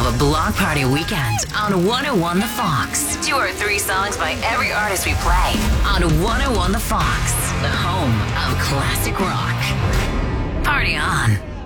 of a block party weekend on 101 The Fox. 2 or 3 songs by every artist we play on 101 The Fox, the home of classic rock. Party on.